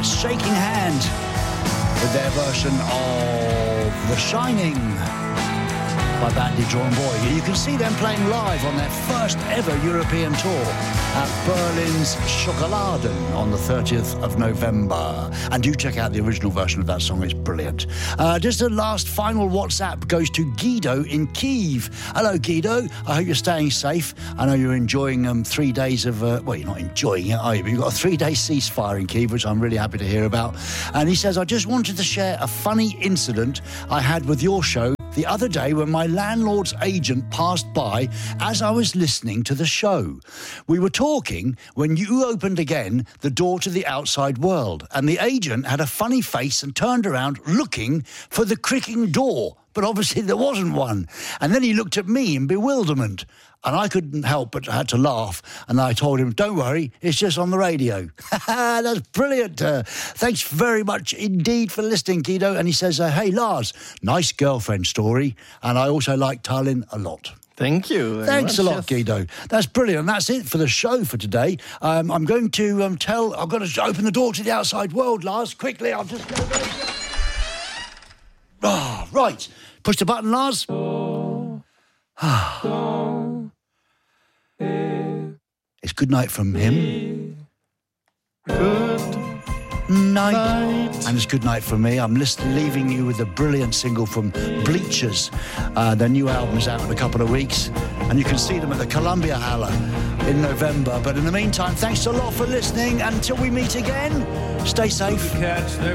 That's Shaking Hands with their version of The Shining by Bandy Drawn Boy. You can see them playing live on their first ever European tour at Berlin's Schokoladen on the 30th of November. And do check out the original version of that song, it's brilliant. Just a last final WhatsApp goes to Guido in Kyiv. Hello, Guido. I hope you're staying safe. I know you're enjoying 3 days of, well, you're not enjoying it, are you? But you've got a 3-day ceasefire in Kyiv, which I'm really happy to hear about. And he says, I just wanted to share a funny incident I had with your show the other day when my landlord's agent passed by as I was listening to the show. We were talking when you opened again the door to the outside world, and the agent had a funny face and turned around looking for the creaking door, but obviously there wasn't one. And then he looked at me in bewilderment, and I couldn't help but I had to laugh. And I told him, don't worry, it's just on the radio. That's brilliant. Thanks very much indeed for listening, Guido. And he says, hey, Lars, nice girlfriend story. And I also like Tallinn a lot. Thank you. Thanks a lot, Guido. That's brilliant. That's it for the show for today. I'm going to I've got to open the door to the outside world, Lars. Quickly, I'll just go there. Ah, right. Push the button, Lars. It's good night from him. Good night. And it's good night from me. I'm leaving you with a brilliant single from Bleachers. Their new album's out in a couple of weeks, and you can see them at the Columbia Halle in November. But in the meantime, thanks a lot for listening. Until we meet again, stay safe.